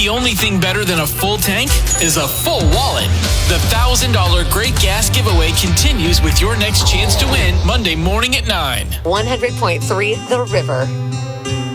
The only thing better than a full tank is a full wallet. The $1,000 Great Gas Giveaway continues with your next chance to win Monday morning at 9. 100.3 The River.